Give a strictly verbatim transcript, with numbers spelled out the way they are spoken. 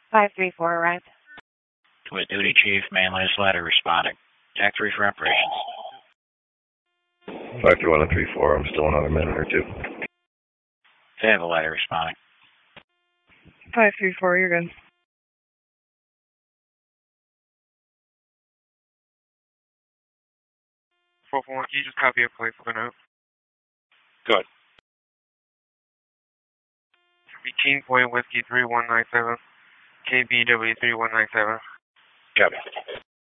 five three four arrived. To a duty chief, mainland ladder responding. Jack three for operations. five three one and three four, I'm still another minute or two. They have a ladder responding. five three four, you're good. four four one, can you just copy a plate for the note? Good. King Point Whiskey three one nine seven, K B W three one nine seven. Copy.